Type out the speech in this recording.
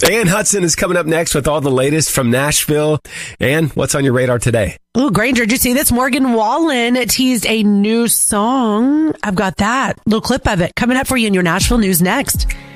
Ann Hudson is coming up next with all the latest from Nashville. Ann, what's on your radar today? Oh, Granger, did you see this? Morgan Wallen teased a new song. I've got that little clip of it coming up for you in your Nashville news next.